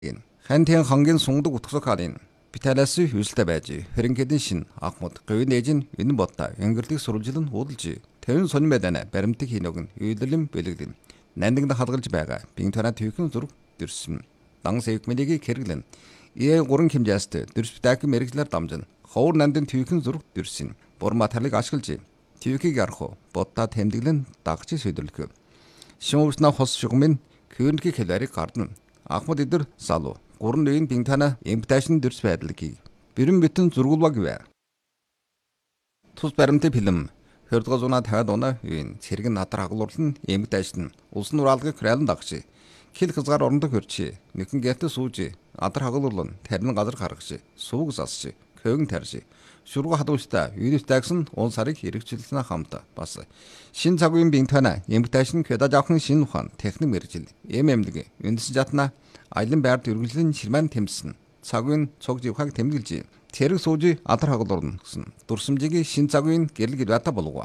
Хантын хамгийн сундаг утгасакалын Питалас хүйсэлтэй байж Ференкедийн шин Ахмад говийн ээж нь энэ бодта өнгөрлөг сурвалжилан уудалж тавин сонин байдана баримтыг хийнөг нь үйлдэлэн бэлэглэн нандинг хадгалж байгаа бинтараа төвхөн зураг дэрсэн дан сэвкмэлийг хэрэглэн ие 3 хэмжээст дэрспитак мэрэгчлэр дамжин ховор нандин төвхөн зураг дэрсэн бор материалыг ашиглаж төвхийг ярах бодта тэмдэглэн дагч сөйдөрлөг шимөвснө хос шугмын күүрнхийг хэлэрийг гардна Ахмад идэр салу 3 үеийн бинтана импташн дэрс байдлыг бэрэн бүтэн зургуулбаг вэ. Тус баримтын фильм 2050 оны үеийн цэрэг надар хаглуулсан импташн улсын нураалгыг кралан дагч хил хязгаар орондох хөрчи нэгэн гэртэ сууж адар хаглуулан тарин газар гаргаж сууг засч көгн тарж шургу хадуустай юудэстагсан он сарыг хэрэгжүүлсэн хамт бас шин цагийн бинтана импташн кэдаж авах шин ухаан техник мэрэгжил ММД үндэс жатна аялан байрд үргэлжлэн ширман тэмсэн цагийн цог живхаг тэмдэглэж цэрэг сууж адар хаглуулна гэсэн дурсамжийг шин цагийн гэрэл гэрвата болгоо.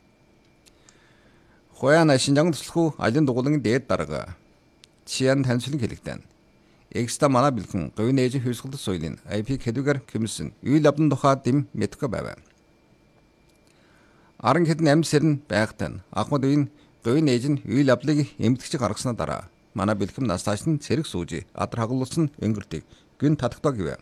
Хояна шинжаан туслаху аялан дугуулын дээд дарга чиан таньчлан хэлэгдэн экста мана бэлхэн говийн ээж хүйсгэлт соёлын IP хэдүүгээр кэмсэн үйл явдлын тухай дэм мэдхгүй байв. Аран хэдэн амьд сэрн байгтан Ахмад үеийн говийн ээж нь үйл явдлыг эмгэгч гаргаснаа дараа манай бэлхэм настааш нь цэрэг сууж адар хаглуулсан өнгөртөг гүн татагтаа гэв.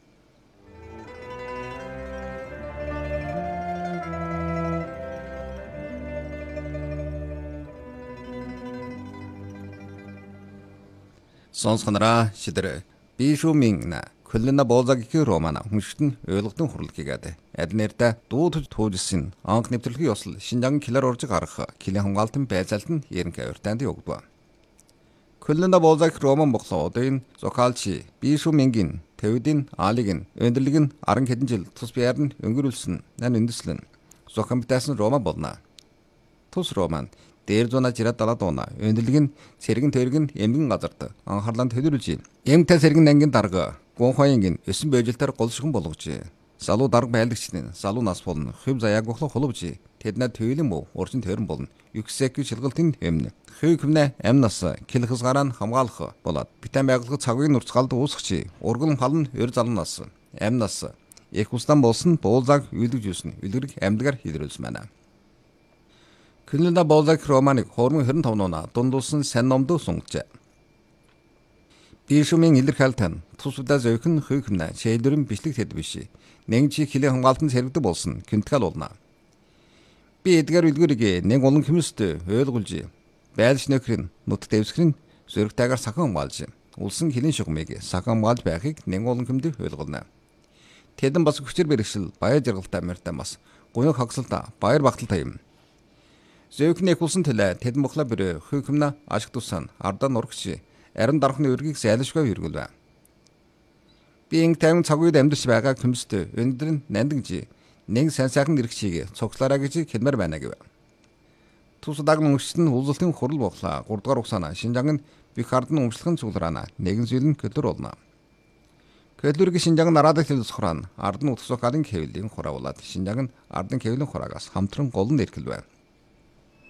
Сонсгонараа шидэр бишүүмин Көлнө боолзагийн роман хүншигтэн ойлгодон хурлахыгаад адил нэртэй дуудаж туужсэн анх нэвтрүүлгийн ёсол Шинжаан килэр орж гарах килийн хамгаалтын байцаалт нь ерөнхий урьтаанд өгдөг. Көлнө боолзаг роман боглоо одын зохиолч бишүүмингийн Тэвдийн Алиг нь өндөрлөг нь 10 хэдэн жил тус биеэр нь өнгөрүүлсэн нан үндэслэн зохион бүтээсэн роман болно. Тус роман дээр зуна 60-70 оны өндөрлөг нь цэрэгэн төргөн эмгэн газарт анхаарлаа төвлөрүүлж эмгтэй цэрэгэн ангийн дарга гонхойнгийн 9 бэжилтээр голшгон болгож залуу дарга байлагчдын залуу нас болон хөв заяаг бохлоо холовж тэднээ төвлөн мөв урчин төрөн болно юксек шилгалтын эмнэ хөв хүмнэ амнас кил хязгаараа хамгаалах болоод битэн байгууллага цагийн нурцгаалд уусгачи урган халн өр залнаас амнас их устан болсон буулзаг үйлдэж юусэн үлгэрэг амьдгаар хилрүүлсэн байна. Көлнө боолзаг романыг 25 оноо дундуулсан сайн номд сунгажээ. Бишүүмийн илэрхийлэлтэн тусудаа зөөхөн хөөхмнэ шийдвэрэн бичлэг тэд биш. Нэгжи хилийн хамгаалтанд сэргдэг болсон кентгал болно. Би эдгээр үлгэрийг нэг олон хүмүүст ойлгуулж байлж нөхрийн нут дэвсгэрийн зөрөгтэйгээр сахан хамгаалж улсын хилийн шугамыг сахан хамгаалж байхыг нэг олон хүмүүд ойлгуулна. Тэдэн бас хүчээр бэрхшил баяр жаргалтай мэртэ бас гуйх хагсалтай баяр багталтай юм. Зөөхний хулсан төлөө тэдэн бохла бөрөө хөөхмнэ ашиг тусан ардаа нургч арин дарахны өргийг зайлшгүй хэрэглэв. Би инг тавин цаг үед амьдарч байгаа хүмүүст өндөр нь нандинж нэг сайн сайхан нэрхчийг цогцлаараа гэж хэлмээр байна гэв. Тусдаг мөнгөчт нь уулзалтын хурал боглоо 3 дугаар угсаана Шинжаан нь бих ард нь өмчлөхөн цуглараана нэгэн зүйл нь көлөр болно. Көлөргийн Шинжаан нараадаг хэл сухраан ард нь утгасокалын хэвлийн хураавлаад Шинжаан нь ардын хэвлийн хураагаас хамтран гол нь эрхэлвэ.